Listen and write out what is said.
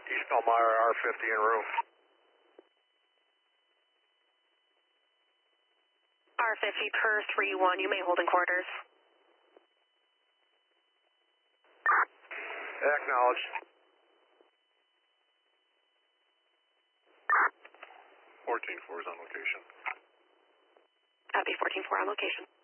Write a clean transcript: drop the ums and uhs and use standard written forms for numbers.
East Elmira, R50 en route. R50 per 3-1, you may hold in quarters. Acknowledged. 14-4 is on location. Copy, 14-4 on location.